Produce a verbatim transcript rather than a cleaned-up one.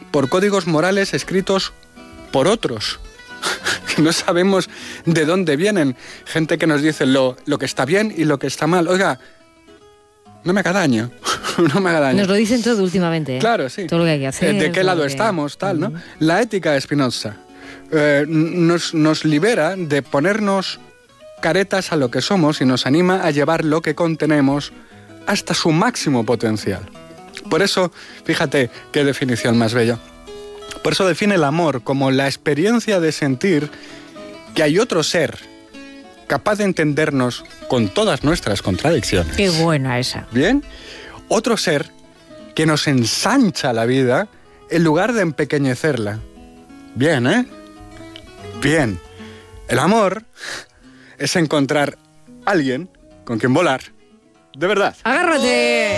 por códigos morales escritos por otros, que no sabemos de dónde vienen. Gente que nos dice lo, lo que está bien y lo que está mal. Oiga, no me haga daño, no me haga daño. Nos lo dicen todo últimamente, ¿eh? Claro, sí. Todo lo que hay que hacer. ¿De qué lado que... estamos? Tal, ¿no? Uh-huh. La ética de Spinoza eh, nos, nos libera de ponernos caretas a lo que somos y nos anima a llevar lo que contenemos hasta su máximo potencial. Por eso, fíjate qué definición más bella. Por eso define el amor como la experiencia de sentir que hay otro ser capaz de entendernos con todas nuestras contradicciones. Qué buena esa. ¿Bien? Otro ser que nos ensancha la vida en lugar de empequeñecerla. Bien, ¿eh? Bien. El amor es encontrar a alguien con quien volar. De verdad. ¡Agárrate!